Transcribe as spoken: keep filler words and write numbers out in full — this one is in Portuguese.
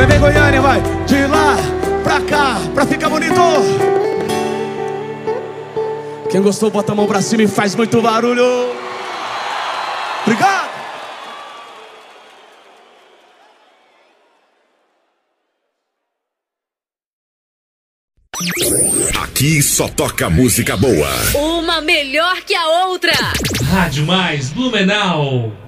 Vai ver Goiânia, vai. De lá pra cá, pra ficar bonito. Quem gostou, bota a mão pra cima e faz muito barulho. Obrigado. Aqui só toca música boa. Uma melhor que a outra. Rádio Mais Blumenau.